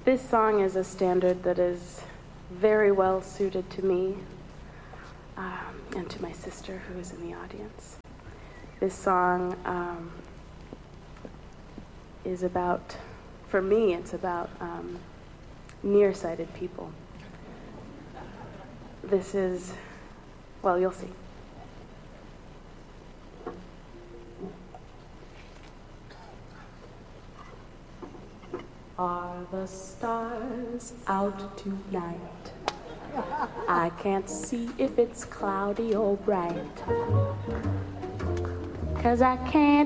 This song is a standard that is very well suited to me and to my sister who is in the audience. This song is about, for me, it's about nearsighted people. This is, well, you'll see. Are the stars out tonight? I can't see if it's cloudy or bright, 'cause I can't